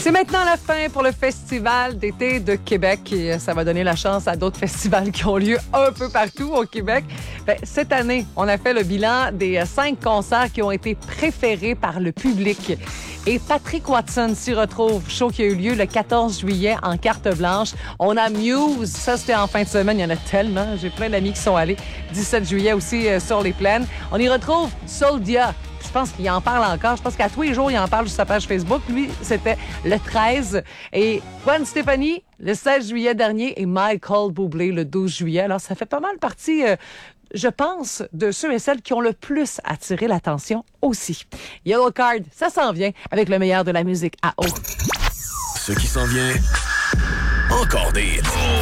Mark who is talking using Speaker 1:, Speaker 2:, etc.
Speaker 1: C'est maintenant la fin pour le Festival d'été de Québec et ça va donner la chance à d'autres festivals qui ont lieu un peu partout au Québec. Cette année, on a fait le bilan des 5 concerts qui ont été préférés par le public. Et Patrick Watson s'y retrouve, show qui a eu lieu le 14 juillet en carte blanche. On a Muse, ça c'était en fin de semaine, il y en a tellement. J'ai plein d'amis qui sont allés. 17 juillet aussi sur les plaines. On y retrouve Soldia. Je pense qu'il en parle encore. Je pense qu'à tous les jours, il en parle sur sa page Facebook. Lui, c'était le 13. Et Gwen Stefani, le 16 juillet dernier. Et Michael Bublé, le 12 juillet. Alors, ça fait pas mal partie, je pense, de ceux et celles qui ont le plus attiré l'attention aussi. Yellow Card, ça s'en vient avec le meilleur de la musique à eau.
Speaker 2: Ce qui s'en vient, encore des hits.